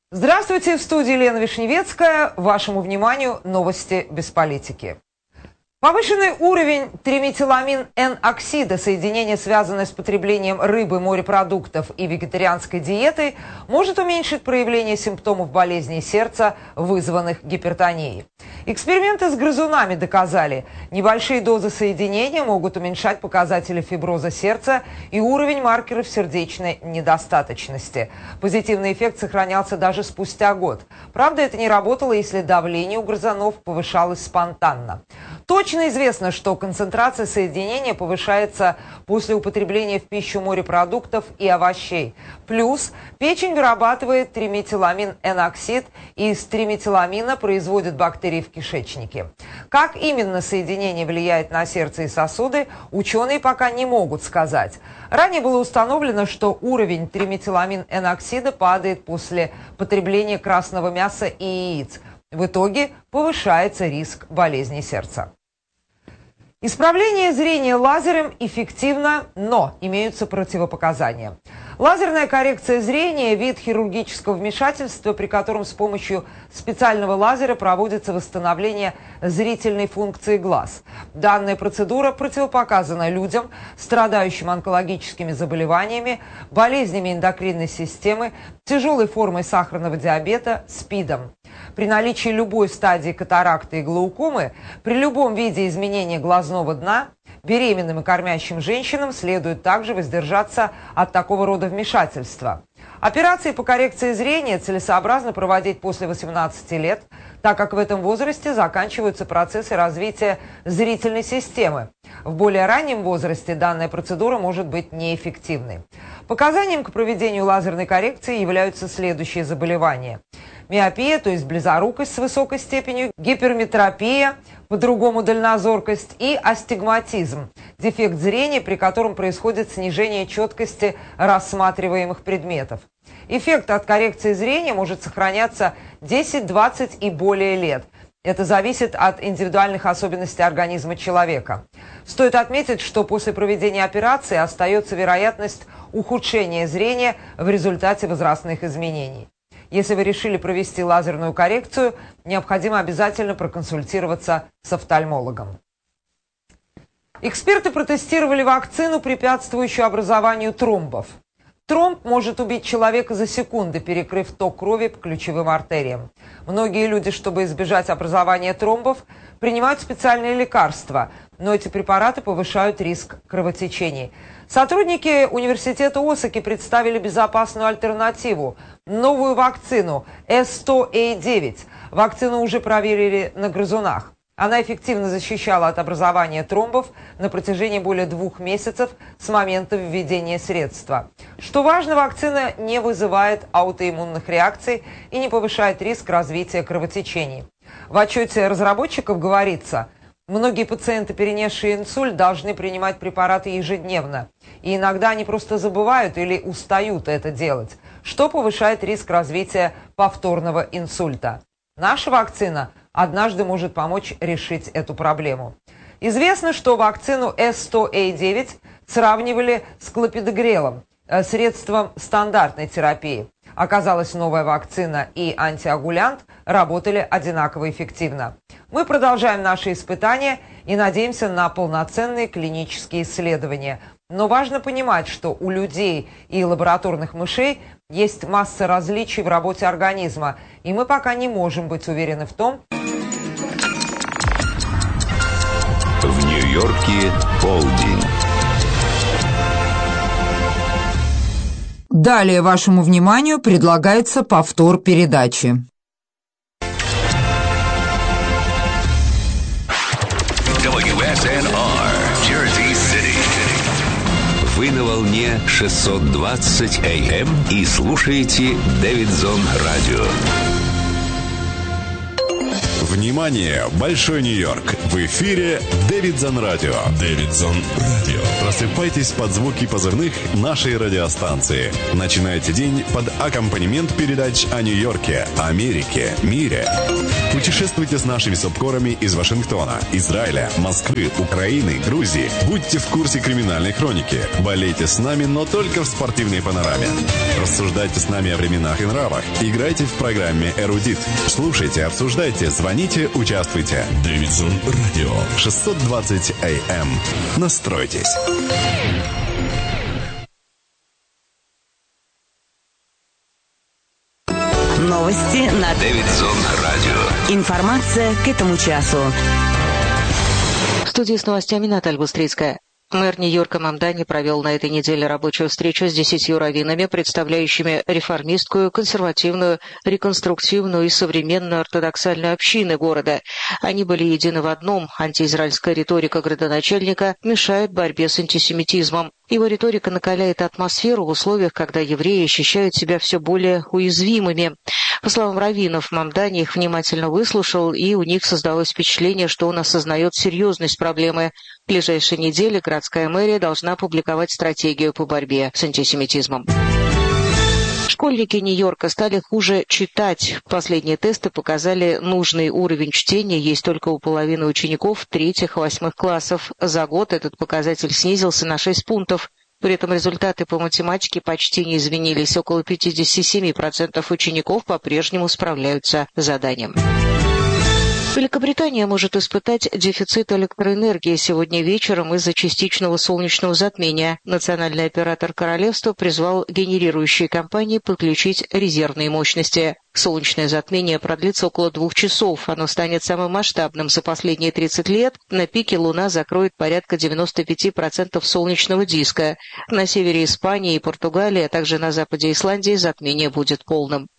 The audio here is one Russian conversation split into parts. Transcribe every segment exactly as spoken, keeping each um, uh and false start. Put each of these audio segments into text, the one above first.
Здравствуйте, в студии Лена Вишневецкая. Вашему вниманию новости без политики. Повышенный уровень триметиламин-Н-оксида, соединение, связанное с потреблением рыбы, морепродуктов и вегетарианской диетой, может уменьшить проявление симптомов болезней сердца, вызванных гипертонией. Эксперименты с грызунами доказали, небольшие дозы соединения могут уменьшать показатели фиброза сердца и уровень маркеров сердечной недостаточности. Позитивный эффект сохранялся даже спустя год. Правда, это не работало, если давление у грызунов повышалось спонтанно. Точно известно, что концентрация соединения повышается после употребления в пищу морепродуктов и овощей. Плюс печень вырабатывает триметиламин-Н-оксид, и из триметиламина производит бактерии в кишечнике. Как именно соединение влияет на сердце и сосуды, ученые пока не могут сказать. Ранее было установлено, что уровень триметиламин-Н-оксида падает после потребления красного мяса и яиц. В итоге повышается риск болезней сердца. Исправление зрения лазером эффективно, но имеются противопоказания. Лазерная коррекция зрения – вид хирургического вмешательства, при котором с помощью специального лазера проводится восстановление зрительной функции глаз. Данная процедура противопоказана людям, страдающим онкологическими заболеваниями, болезнями эндокринной системы, тяжелой формой сахарного диабета, СПИДом. При наличии любой стадии катаракты и глаукомы, при любом виде изменения глазного дна, беременным и кормящим женщинам следует также воздержаться от такого рода вмешательства. Операции по коррекции зрения целесообразно проводить после восемнадцати лет, так как в этом возрасте заканчиваются процессы развития зрительной системы. В более раннем возрасте данная процедура может быть неэффективной. Показанием к проведению лазерной коррекции являются следующие заболевания: миопия, то есть близорукость с высокой степенью, гиперметропия, по-другому дальнозоркость, и астигматизм – дефект зрения, при котором происходит снижение четкости рассматриваемых предметов. Эффект от коррекции зрения может сохраняться десять-двадцать и более лет. Это зависит от индивидуальных особенностей организма человека. Стоит отметить, что после проведения операции остается вероятность ухудшения зрения в результате возрастных изменений. Если вы решили провести лазерную коррекцию, необходимо обязательно проконсультироваться с офтальмологом. Эксперты протестировали вакцину, препятствующую образованию тромбов. Тромб может убить человека за секунды, перекрыв ток крови по ключевым артериям. Многие люди, чтобы избежать образования тромбов, принимают специальные лекарства, но эти препараты повышают риск кровотечений. Сотрудники университета Осаки представили безопасную альтернативу – новую вакцину эс сто эй девять. Вакцину уже проверили на грызунах. Она эффективно защищала от образования тромбов на протяжении более двух месяцев с момента введения средства. Что важно, вакцина не вызывает аутоиммунных реакций и не повышает риск развития кровотечений. В отчете разработчиков говорится, многие пациенты, перенесшие инсульт, должны принимать препараты ежедневно. И иногда они просто забывают или устают это делать, что повышает риск развития повторного инсульта. Наша вакцина однажды может помочь решить эту проблему. Известно, что вакцину эс сто эй девять сравнивали с клопидогрелом, средством стандартной терапии. Оказалось, новая вакцина и антиагулянт работали одинаково эффективно. Мы продолжаем наши испытания и надеемся на полноценные клинические исследования. Но важно понимать, что у людей и лабораторных мышей есть масса различий в работе организма, и мы пока не можем быть уверены в том. В Нью-Йорке полдень. Далее вашему вниманию предлагается повтор передачи. дабл ю эс эн ар, Jersey City. Вы на волне шестьсот двадцать эй эм и слушаете Дэвидсон Радио. Внимание, Большой Нью-Йорк. В эфире Дэвидсон Радио. Дэвидсон Радио. Просыпайтесь под звуки позывных нашей радиостанции. Начинайте день под аккомпанемент передач о Нью-Йорке, Америке, мире. Путешествуйте с нашими субкорами из Вашингтона, Израиля, Москвы, Украины, Грузии. Будьте в курсе криминальной хроники. Болейте с нами, но только в спортивной панораме. Рассуждайте с нами о временах и нравах. Играйте в программе «Эрудит». Слушайте, обсуждайте, звоните, участвуйте. Дэвидсон Радио. шестьсот двадцать эй эм. Настройтесь. Новости на Дэвидсон Радио. Информация к этому часу. В студии с новостями Наталья Бустрицкая. Мэр Нью-Йорка Мамдани провел на этой неделе рабочую встречу с десятью раввинами, представляющими реформистскую, консервативную, реконструктивную и современную ортодоксальную общины города. Они были едины в одном: антиизраильская риторика градоначальника мешает борьбе с антисемитизмом. Его риторика накаляет атмосферу в условиях, когда евреи ощущают себя все более уязвимыми. По словам раввинов, Мамдани их внимательно выслушал, и у них создалось впечатление, что он осознает серьезность проблемы. В ближайшие недели городская мэрия должна опубликовать стратегию по борьбе с антисемитизмом. Школьники Нью-Йорка стали хуже читать. Последние тесты показали нужный уровень чтения есть только у половины учеников третьих-восьмых классов. За год этот показатель снизился на шесть пунктов. При этом результаты по математике почти не изменились. Около пятьдесят семь процентов учеников по-прежнему справляются с заданием. Великобритания может испытать дефицит электроэнергии сегодня вечером из-за частичного солнечного затмения. Национальный оператор королевства призвал генерирующие компании подключить резервные мощности. Солнечное затмение продлится около двух часов. Оно станет самым масштабным за последние тридцать лет. На пике Луна закроет порядка девяносто пять процентов солнечного диска. На севере Испании и Португалии, а также на западе Исландии затмение будет полным.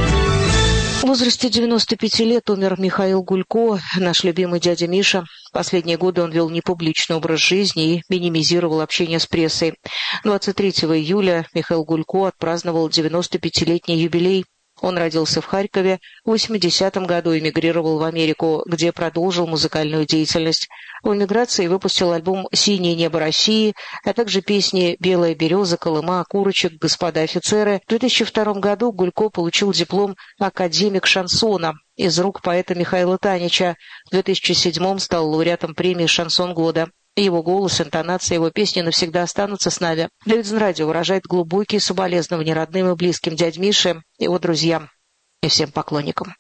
В возрасте девяноста пяти лет умер Михаил Гулько, наш любимый дядя Миша. В последние годы он вел непубличный образ жизни и минимизировал общение с прессой. двадцать третьего июля Михаил Гулько отпраздновал девяностопятилетний юбилей. Он родился в Харькове, в восьмидесятом году эмигрировал в Америку, где продолжил музыкальную деятельность. В эмиграции выпустил альбом «Синее небо России», а также песни «Белая береза», «Колыма», «Курочек», «Господа офицеры». В две тысячи втором году Гулько получил диплом «Академик шансона» из рук поэта Михаила Танича. В две тысячи седьмом стал лауреатом премии «Шансон года». Его голос, интонация, его песни навсегда останутся с нами. Дэвидсон Радио выражает глубокие соболезнования родным и близким дяди Миши, его друзьям и всем поклонникам.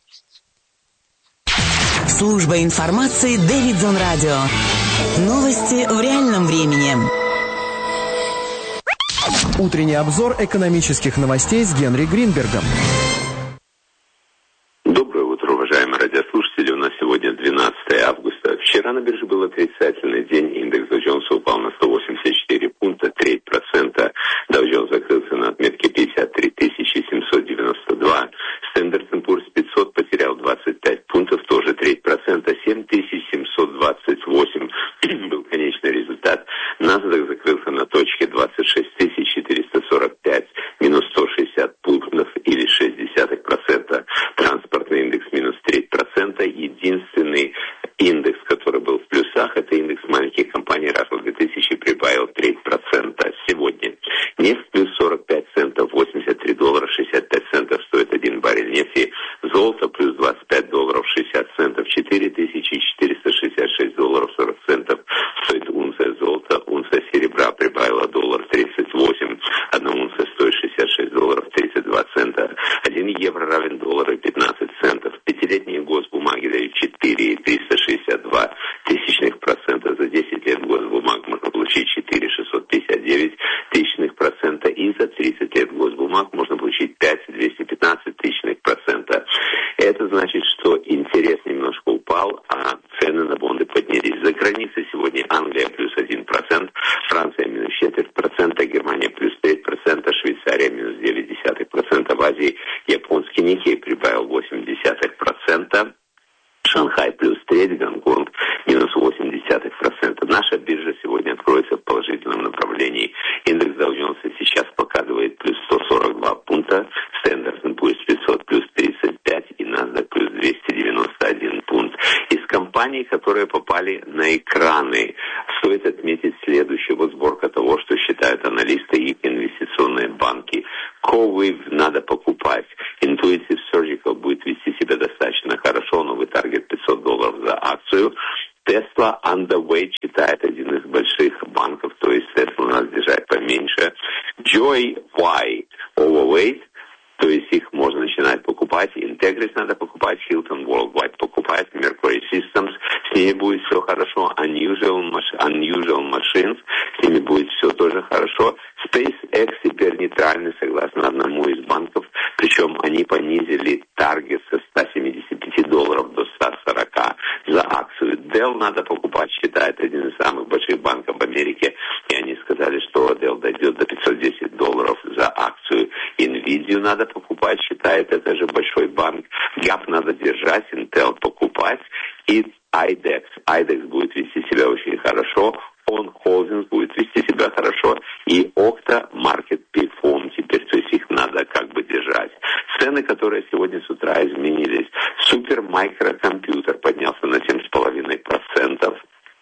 Служба информации Дэвидсон Радио. Новости в реальном времени. Утренний обзор экономических новостей с Генри Гринбергом. Доброе утро, уважаемые радиослушатели. У нас сегодня двенадцатое августа. Вчера на бирже был отрицательный день. Индекс Dow Jones упал на сто восемьдесят четыре пункта, треть процента. Dow Jones закрылся на отметке пятьдесят три тысячи семьсот девяносто два. Standard энд Poor's пятьсот потерял двадцать пять пунктов, тоже треть процента. семь тысяч семьсот двадцать восемь был конечный результат. NASDAQ закрылся на точке двадцать шесть тысяч четыреста сорок пять, минус сто шестьдесят пунктов или шесть десятых процента. Транспортный индекс минус треть процента. Единственный индекс, который был в плюсах, это индекс маленьких компаний Russell две тысячи, прибавил треть процента сегодня. Нефть плюс сорок пять центов, восемьдесят три доллара шестьдесят пять центов стоит один баррель нефти. Золото плюс двадцать пять долларов шестьдесят центов, четыре тысячи четыреста шестьдесят шесть долларов сорок центов стоит унция золота. Унция серебра прибавила доллар тридцать восемь. Одна унция стоит шестьдесят шесть долларов тридцать два цента. Один евро равен доллару пятнадцать центов. Пятилетние госбумаги дают четыре целых триста шестьдесят два тысячных процента. За десять лет госбумаг можно получить четыре тысячи шестьсот пятьдесят девять тысячных процента. И за тридцать лет госбумаг можно получить пять тысяч двести пятнадцать тысячных процента. Это значит, что интерес немножко упал, а цены на бонды поднялись. За границей сегодня Англия плюс один процент, Франция минус четверть процента, Германия плюс треть процента, Швейцария минус девять десятых процента. В Азии японский Никей прибавил восемь десятых процента. Шанхай плюс треть, Гонконг минус восемь десятых процента. Наша биржа сегодня откроется в положительном направлении. Индекс Dow Jones сейчас показывает плюс сто сорок два пункта, Standard энд Poor's пятьсот плюс тридцать пять и NASDAQ плюс двести девяносто один пункт. компаний, которые попали на экраны. Стоит отметить следующее. Вот сборка того, что считают аналисты и инвестиционные банки. Cowiv надо покупать. Intuitive Surgical будет вести себя достаточно хорошо. Новый таргет пятьсот долларов за акцию. Tesla underweight считает один из больших банков, то есть Tesla надо держать поменьше. Joy Y overweight, то есть их можно начинать покупать. Integris надо покупать, Hilton Worldwide покупать, Mercury Systems, с ними будет все хорошо. Unusual, Unusual Machines, с ними будет все тоже хорошо. SpaceX теперь нейтральный, согласно одному из банков, причем они понизили таргет со ста семидесяти пяти долларов до ста сорока за акцию. Dell надо покупать, считает один из самых больших банков в Америке, и они сказали, что Dell дойдет до пятьсот десять долларов за акцию. Nvidia надо покупать, считает это же большой банк. Gap надо держать, Intel покупать. И IDEX. IDEX будет вести себя очень хорошо. On Holdings будет вести себя хорошо. И Okta Market Perform теперь, то есть их надо как бы держать. Цены, которые сегодня с утра изменились. Супер микрокомпьютер поднялся на семь целых пять десятых процента.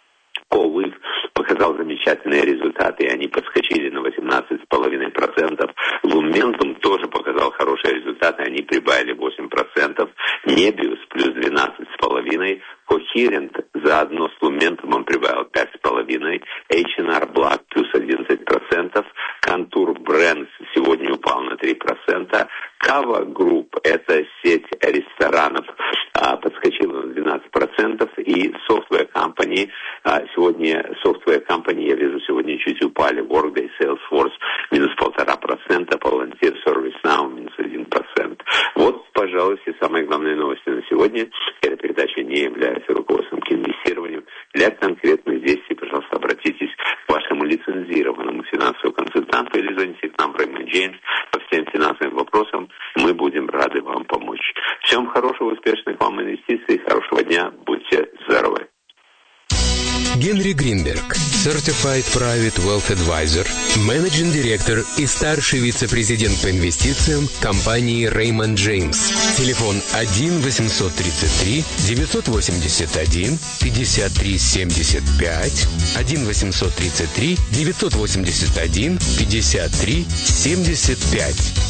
Cowiv показал замечательные результаты, и они подскочили на восемнадцать целых пять десятых процента. Lumentum тоже показал хорошие результаты, они прибавили восемь процентов. Nebius плюс двенадцать целых пять десятых. Coherent заодно с Lumentum прибавил пять целых пять десятых. эйч энд ар Block плюс одиннадцать процентов. Contour Brands сегодня упал на три процента. Kava Group, это сеть ресторанов, подскочила на двенадцать процентов. И Software Company, сегодня Software Company, я вижу, сегодня чуть упали. Workday, Salesforce минус полтора процента, Palantir, ServiceNow минус один процент. Вот, пожалуй, все самые главные новости на сегодня. Эта передача не является руководством к инвестированию. Для конкретных действий, пожалуйста, обратитесь к вашему лицензированному финансовому консультанту или звоните к нам в Raymond James по всем финансовым вопросам. Мы будем рады вам помочь. Всем хорошего, успешных вам инвестиций, хорошего дня, будьте здоровы. Генри Гринберг, Certified Private Wealth Advisor, Managing Director и старший вице-президент по инвестициям компании Raymond James. Телефон один восемьсот тридцать три девятьсот восемьдесят один пятьдесят три семьдесят пять, один восемьсот тридцать три девятьсот восемьдесят один пятьдесят три семьдесят пять.